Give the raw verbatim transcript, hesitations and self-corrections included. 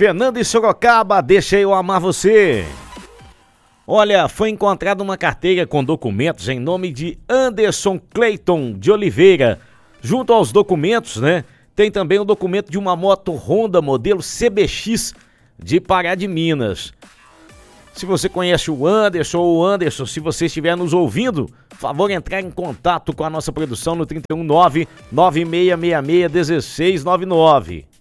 Fernando e Sorocaba, deixa eu amar você. Olha, foi encontrada uma carteira com documentos em nome de Anderson Clayton de Oliveira. Junto aos documentos, né, tem também o documento de uma moto Honda modelo C B X de Pará de Minas. Se você conhece o Anderson ou o Anderson, se você estiver nos ouvindo, favor entrar em contato com a nossa produção no trinta e um nove, nove seis seis seis, um seis nove nove.